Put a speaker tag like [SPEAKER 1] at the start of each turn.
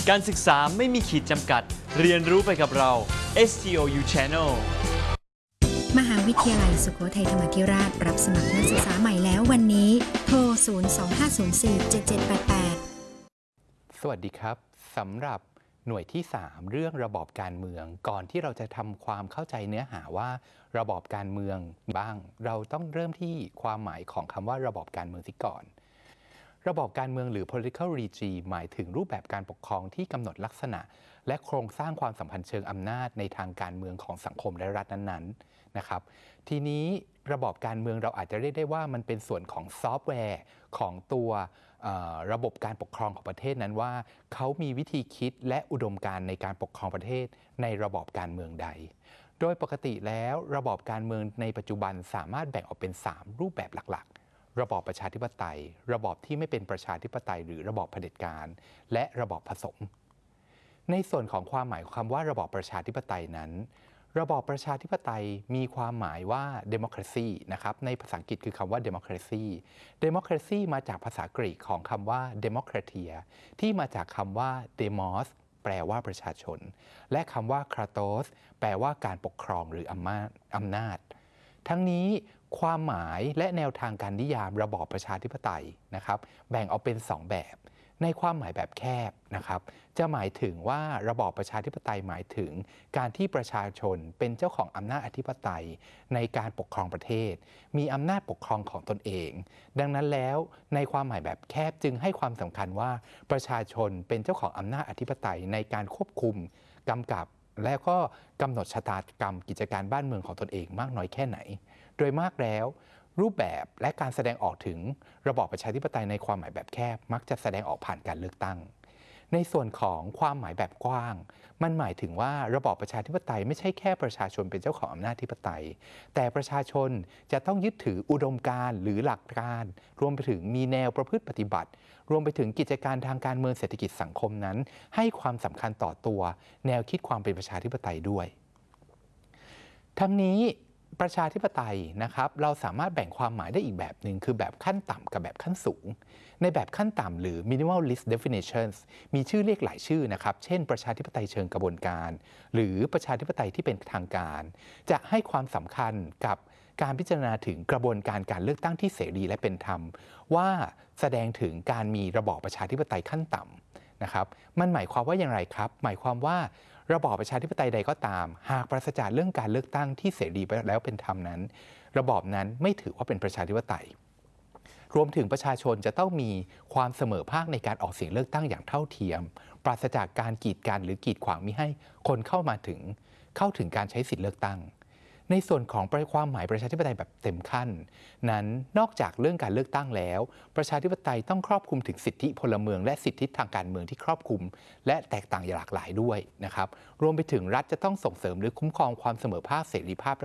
[SPEAKER 1] การศึกษาไม่มีขีดจำกัดเรียนรู้ไปกับเรา STOU Channel
[SPEAKER 2] มหาวิทยาลัยสุโขทัยธรรมาธิราชรับสมัครนักศึกษาใหม่แล้ววันนี้โทร 025047788
[SPEAKER 3] สวัสดีครับสำหรับหน่วยที่ 3 เรื่องระบอบการเมืองก่อนที่เราจะทำความเข้าใจเนื้อหาว่าระบอบการเมืองบ้างเราต้องเริ่มที่ความหมายของคำว่าระบอบการเมืองสิก่อนระบอบการเมืองหรือ political regime หมายถึงรูปแบบการปกครองที่กำหนดลักษณะและโครงสร้างความสัมพันธ์เชิงอำนาจในทางการเมืองของสังคมและรัฐนั้นๆนะครับทีนี้ระบอบการเมืองเราอาจจะเรียกได้ว่ามันเป็นส่วนของซอฟต์แวร์ของตัวระบบการปกครองของประเทศนั้นว่าเขามีวิธีคิดและอุดมการณ์ในการปกครองประเทศในระบอบการเมืองใดโดยปกติแล้วระบอบการเมืองในปัจจุบันสามารถแบ่งออกเป็น3รูปแบบหลักๆระบอบประชาธิปไตยระบอบที่ไม่เป็นประชาธิปไตยหรือระบอบเผด็จการและระบอบผสมในส่วนของความหมายของคำว่าระบอบประชาธิปไตยนั้นระบอบประชาธิปไตยมีความหมายว่า democracy นะครับในภาษาอังกฤษคือคำว่า democracy democracy มาจากภาษากรีกของคำว่า demokratia ที่มาจากคำว่า demos แปลว่าประชาชนและคำว่า kratos แปลว่าการปกครองหรืออำนาจทั้งนี้ความหมายและแนวทางการนิยามระบอบประชาธิปไตยนะครับแบ่งออกเป็น2แบบในความหมายแบบแคบนะครับจะหมายถึงว่าระบอบประชาธิปไตยหมายถึงการที่ประชาชนเป็นเจ้าของอำนาจอธิปไตยในการปกครองประเทศมีอำนาจปกครองของตนเองดังนั้นแล้วในความหมายแบบแคบจึงให้ความสำคัญว่าประชาชนเป็นเจ้าของอำนาจอธิปไตยในการควบคุมกำกับและก็กำหนดชะตากรรมกิจการบ้านเมืองของตนเองมากน้อยแค่ไหนโดยมากแล้วรูปแบบและการแสดงออกถึงระบอบประชาธิปไตยในความหมายแบบแคบมักจะแสดงออกผ่านการเลือกตั้งในส่วนของความหมายแบบกว้างมันหมายถึงว่าระบอบประชาธิปไตยไม่ใช่แค่ประชาชนเป็นเจ้าของอำนาจอธิปไตยแต่ประชาชนจะต้องยึดถืออุดมการณ์หรือหลักการรวมไปถึงมีแนวประพฤติปฏิบัติรวมไปถึงกิจการทางการเมืองเศรษฐกิจสังคมนั้นให้ความสำคัญต่อตัวแนวคิดความเป็นประชาธิปไตยด้วยทั้งนี้ประชาธิปไตยนะครับเราสามารถแบ่งความหมายได้อีกแบบหนึ่งคือแบบขั้นต่ำกับแบบขั้นสูงในแบบขั้นต่ำหรือ minimalist definitions มีชื่อเรียกหลายชื่อนะครับเช่นประชาธิปไตยเชิงกระบวนการหรือประชาธิปไตยที่เป็นทางการจะให้ความสำคัญกับการพิจารณาถึงกระบวนการการเลือกตั้งที่เสรีและเป็นธรรมว่าแสดงถึงการมีระบอบประชาธิปไตยขั้นต่ำนะครับมันหมายความว่าอย่างไรครับหมายความว่าระบอบประชาธิปไตยใดก็ตามหากปราศจากเรื่องการเลือกตั้งที่เสรีแล้วเป็นธรรมนั้นระบอบนั้นไม่ถือว่าเป็นประชาธิปไตยรวมถึงประชาชนจะต้องมีความเสมอภาคในการออกเสียงเลือกตั้งอย่างเท่าเทียมปราศจากการกีดกันหรือกีดขวางมิให้คนเข้าถึงการใช้สิทธิเลือกตั้งในส่วนของความหมายประชาธิปไตยแบบเต็มขั้นนั้นนอกจากเรื่องการเลือกตั้งแล้วประชาธิปไตยต้องครอบคลุมถึงสิทธิพลเมืองและสิทธิทางการเมืองที่ครอบคลุมและแตกต่างหลากหลายด้วยนะครับรวมไปถึงรัฐจะต้องส่งเสริมหรือคุ้มครองความเสมอภาคเสรีภาพ